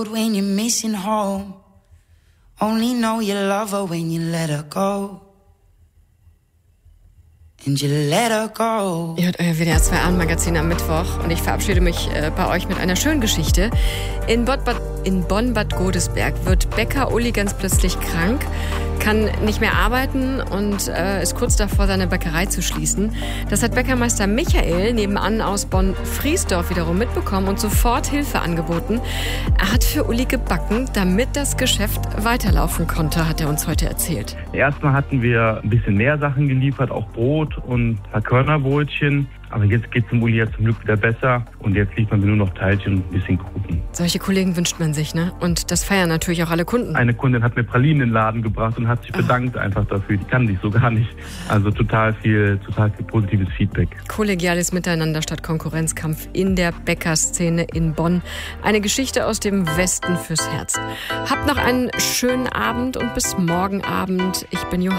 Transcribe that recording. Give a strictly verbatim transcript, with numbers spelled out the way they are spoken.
When you're missing home, only know you love her when you let her go. And you let her go. Ihr hört euer W D R zwei Abendmagazin am Mittwoch und ich verabschiede mich äh, bei euch mit einer schönen Geschichte. In, Bad, in Bonn-Bad Godesberg wird Bäcker Uli ganz plötzlich krank, kann nicht mehr arbeiten und äh, ist kurz davor, seine Bäckerei zu schließen. Das hat Bäckermeister Michael nebenan aus Bonn-Friesdorf wiederum mitbekommen und sofort Hilfe angeboten. Er hat für Uli gebacken, damit das Geschäft weiterlaufen konnte, hat er uns heute erzählt. Erstmal hatten wir ein bisschen mehr Sachen geliefert, auch Brot und ein paar Körnerbrötchen. Aber jetzt geht es dem Uli ja zum Glück wieder besser und jetzt liefern wir nur noch Teilchen und ein bisschen Kuchen. Solche Kollegen wünscht man sich, ne? Und das feiern natürlich auch alle Kunden. Eine Kundin hat mir Pralinen in den Laden gebracht und hat sich bedankt einfach dafür. Die kann sich so gar nicht. Also total viel, total viel positives Feedback. Kollegiales Miteinander statt Konkurrenzkampf in der Bäckerszene in Bonn. Eine Geschichte aus dem Westen fürs Herz. Habt noch einen schönen Abend und bis morgen Abend. Ich bin Johanna.